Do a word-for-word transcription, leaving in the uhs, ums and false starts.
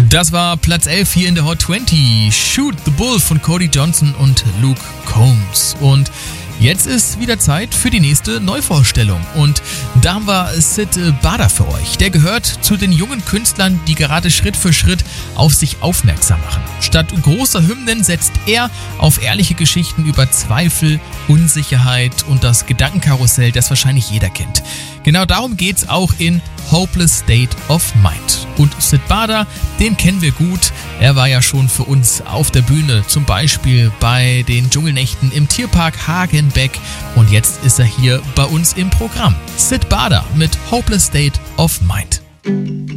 Das war Platz elf hier in der Hot zwanzig. Shoot the Bull von Cody Johnson und Luke Combs. Und jetzt ist wieder Zeit für die nächste Neuvorstellung. Und da haben wir Syd Barrett für euch. Der gehört zu den jungen Künstlern, die gerade Schritt für Schritt auf sich aufmerksam machen. Statt großer Hymnen setzt er auf ehrliche Geschichten über Zweifel, Unsicherheit und das Gedankenkarussell, das wahrscheinlich jeder kennt. Genau darum geht's auch in Hopeless State of Mind. Und Syd Barrett, den kennen wir gut. Er war ja schon für uns auf der Bühne, zum Beispiel bei den Dschungelnächten im Tierpark Hagenbeck. Und jetzt ist er hier bei uns im Programm. Syd Barrett mit Hopeless State of Mind.